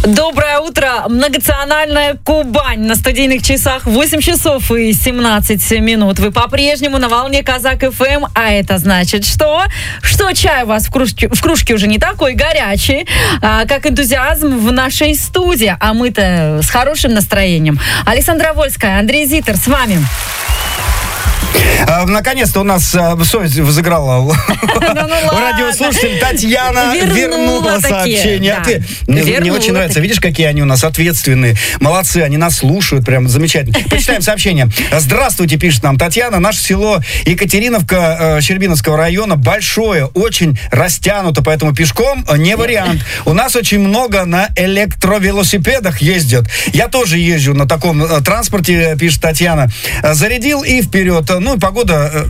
Доброе утро, многонациональная Кубань. На студийных часах 8 часов и 17 минут. Вы по-прежнему на волне Казак ФМ, а это значит что? Что чай у вас в кружке уже не такой горячий, как энтузиазм в нашей студии. А мы-то с хорошим настроением. Александра Вольская, Андрей Зитер с вами. Наконец-то у нас совесть взыграла у радиослушателей. Татьяна вернула сообщение. Мне очень нравится. Видишь, какие они у нас ответственные. Молодцы, они нас слушают. Прям замечательно. Почитаем сообщение. Здравствуйте, пишет нам Татьяна. Наше село Екатериновка Щербиновского района большое, очень растянуто, поэтому пешком не вариант. У нас очень много на электровелосипедах ездят. Я тоже езжу на таком транспорте, пишет Татьяна. Зарядил и вперед. Ну, погода...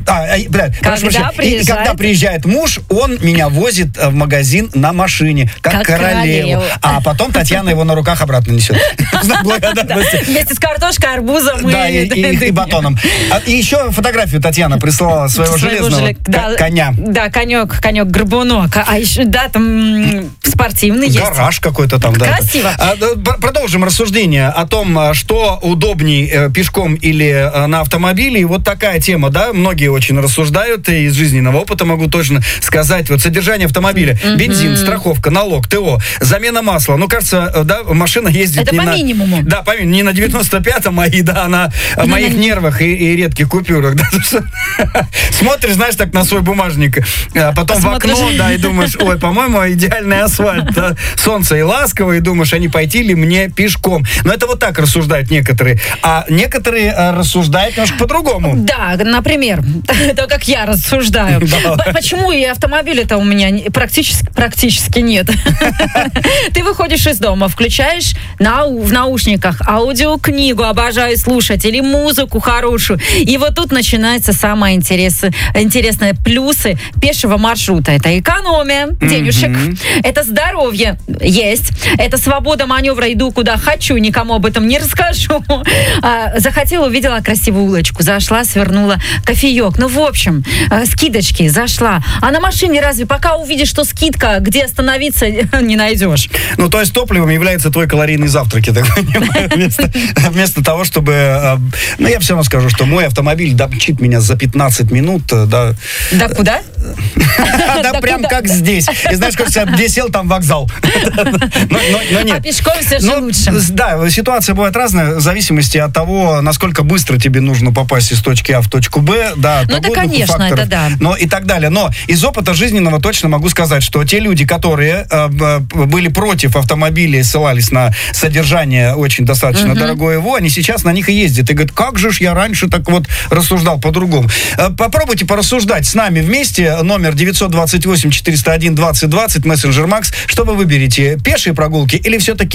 Когда приезжает муж, он меня возит в магазин на машине, как королеву. А потом Татьяна его на руках обратно несет. Вместе с картошкой, арбузом и батоном. И еще фотографию Татьяна прислала своего железного коня. Да, конек-горбунок. А еще, да, там спортивный есть. Гараж какой-то там, да. Красиво. Продолжим рассуждение о том, что удобней, пешком или на автомобиле. И вот такая тема, да, многие очень рассуждают, и из жизненного опыта могу точно сказать, вот содержание автомобиля, бензин, страховка, налог, ТО, замена масла, ну, кажется, да, машина ездит это не по минимуму. Да, не на 95-м, а на моих нервах и редких купюрах, да, смотришь, знаешь, так на свой бумажник, потом в окно, да, и думаешь, ой, по-моему, идеальный асфальт, да, солнце и ласково, и думаешь, а не пойти ли мне пешком, но это вот так рассуждают некоторые, а некоторые рассуждают немножко по-другому. Да, например, то, как я рассуждаю. Почему и автомобиля-то у меня практически нет? Ты выходишь из дома, включаешь в наушниках аудиокнигу, обожаю слушать, или музыку хорошую. И вот тут начинается самое интересное. Плюсы пешего маршрута. Это экономия денежек, это здоровье есть, это свобода маневра, иду куда хочу, никому об этом не расскажу. Захотела, увидела красивую улочку, зашла, свернула кофеек. Ну, в общем, скидочки, зашла. А на машине разве пока увидишь, что скидка, где остановиться, не найдешь? Ну, то есть топливом является твой калорийный завтрак, я так понимаю, вместо того, чтобы... Ну, я все равно скажу, что мой автомобиль домчит меня за 15 минут. Да куда? Да, прям как здесь. И знаешь, кажется, где сел, там вокзал. Но нет. А пешком все же лучше. Да, ситуация бывает разная в зависимости от того, насколько быстро тебе нужно попасть из точки А в точку Б. Да, ну, это, конечно, факторов, это да. Но и так далее. Но из опыта жизненного точно могу сказать, что те люди, которые были против автомобилей, ссылались на содержание очень достаточно дорогое его, они сейчас на них и ездят. И говорят, как же ж я раньше так вот рассуждал по-другому. Попробуйте порассуждать с нами вместе. Номер 928-401-2020, мессенджер Макс. Что вы выберете? Пешие прогулки или все-таки